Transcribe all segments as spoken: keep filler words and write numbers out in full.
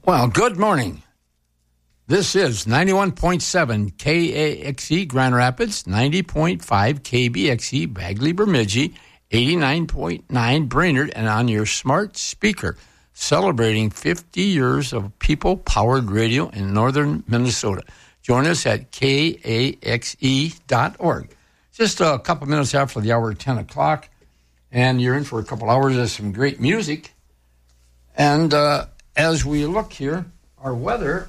Well, good morning. This is ninety-one point seven K A X E Grand Rapids, ninety point five K B X E Bagley Bemidji, eighty-nine point nine Brainerd, and on your smart speaker, celebrating fifty years of people-powered radio in northern Minnesota. Join us at K A X E dot org. Just a couple minutes after the hour, ten o'clock, and you're in for a couple hours of some great music. And uh, as we look here, our weather...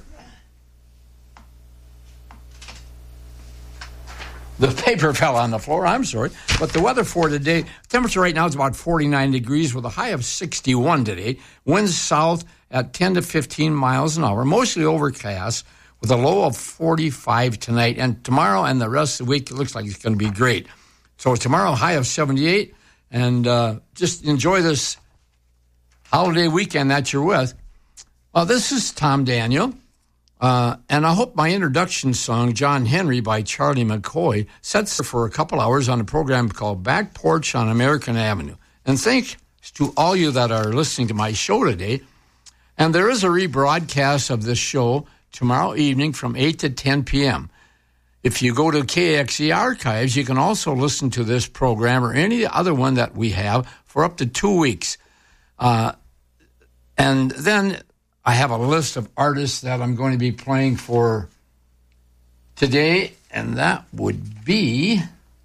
The paper fell on the floor, I'm sorry. But the weather for today, temperature right now is about forty-nine degrees with a high of sixty-one today. Winds south at ten to fifteen miles an hour, mostly overcast with a low of forty-five tonight. And tomorrow and the rest of the week, it looks like it's going to be great. So tomorrow, high of seventy-eight. And uh, just enjoy this holiday weekend that you're with. Well, this is Tom Daniel. Uh, and I hope my introduction song, John Henry by Charlie McCoy, sets for a couple hours on a program called Back Porch on American Avenue. And thanks to all you that are listening to my show today. And there is a rebroadcast of this show tomorrow evening from eight to ten p.m. If you go to K X E Archives, you can also listen to this program or any other one that we have for up to two weeks. Uh, and then... I have a list of artists that I'm going to be playing for today, and that would be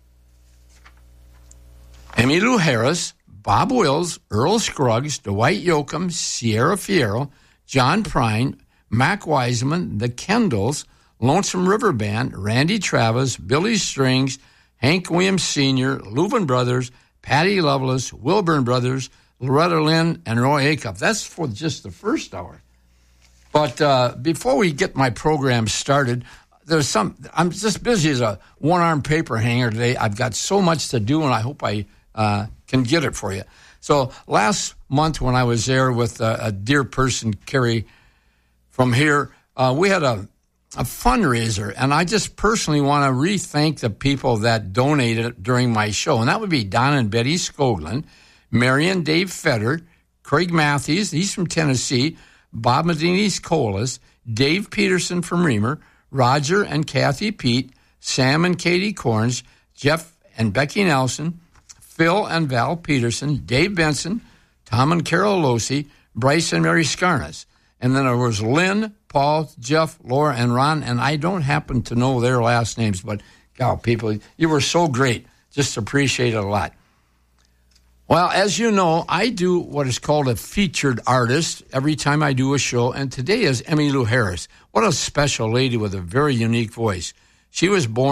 Emmylou Harris, Bob Wills, Earl Scruggs, Dwight Yoakam, Sierra Fierro, John Prine, Mac Wiseman, The Kendalls, Lonesome River Band, Randy Travis, Billy Strings, Hank Williams Senior, Louvin Brothers, Patty Loveless, Wilburn Brothers, Loretta Lynn, and Roy Acuff. That's for just the first hour. But uh, before we get my program started, there's some. I'm just busy as a one-armed paper hanger today. I've got so much to do, and I hope I uh, can get it for you. So last month when I was there with a, a dear person, Carrie, from here, uh, we had a, a fundraiser, and I just personally want to re-thank the people that donated during my show, and that would be Don and Betty Skoglund, Marion Dave Fetter, Craig Matthews, he's from Tennessee, Bob Medini's Colas, Dave Peterson from Reamer, Roger and Kathy Pete, Sam and Katie Corns, Jeff and Becky Nelson, Phil and Val Peterson, Dave Benson, Tom and Carol Losi, Bryce and Mary Scarnas. And then there was Lynn, Paul, Jeff, Laura, and Ron, and I don't happen to know their last names, but, God, people, you were so great. Just appreciate it a lot. Well, as you know, I do what is called a featured artist every time I do a show, and today is Emmylou Harris. What a special lady with a very unique voice. She was born